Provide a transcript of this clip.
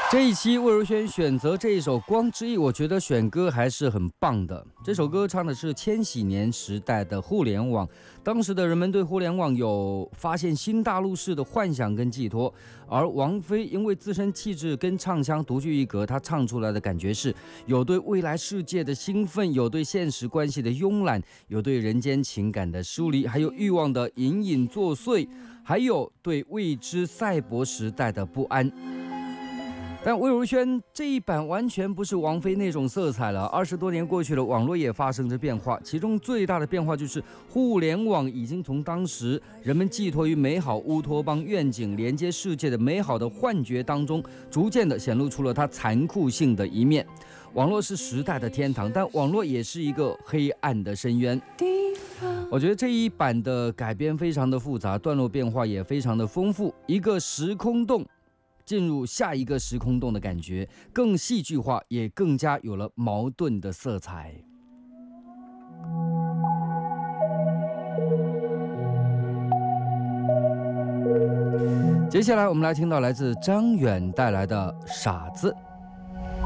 这一期魏如萱选择这一首《光之翼》，我觉得选歌还是很棒的。这首歌唱的是千禧年时代的互联网，当时的人们对互联网有发现新大陆式的幻想跟寄托，而王菲因为自身气质跟唱腔独具一格，她唱出来的感觉是有对未来世界的兴奋，有对现实关系的慵懒，有对人间情感的疏离，还有欲望的隐隐作祟，还有对未知赛博时代的不安。但魏如萱这一版完全不是王菲那种色彩了。20多年过去了，网络也发生着变化，其中最大的变化就是互联网已经从当时人们寄托于美好乌托邦愿景、连接世界的美好的幻觉当中，逐渐的显露出了它残酷性的一面。网络是时代的天堂，但网络也是一个黑暗的深渊。我觉得这一版的改编非常的复杂，段落变化也非常的丰富，一个时空洞进入下一个时空洞的感觉，更戏剧化，也更加有了矛盾的色彩。接下来我们来听到来自张远带来的《傻子》。